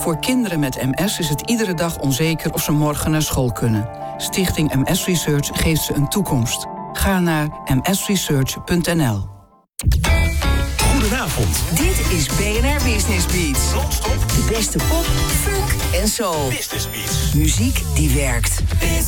Voor kinderen met MS is het iedere dag onzeker of ze morgen naar school kunnen. Stichting MS Research geeft ze een toekomst. Ga naar msresearch.nl. Goedenavond. Dit is BNR Business Beats. Non-stop. De beste pop, funk en soul. Business Beats. Muziek die werkt.